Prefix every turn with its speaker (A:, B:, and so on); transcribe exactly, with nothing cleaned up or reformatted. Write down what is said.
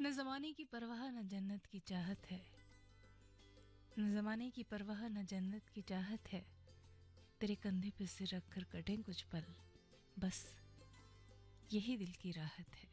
A: न ज़माने की परवाह न जन्नत की चाहत है, न ज़माने की परवाह न जन्नत की चाहत है, तेरे कंधे पे सिर रख कर कटें कुछ पल, बस यही दिल की राहत है।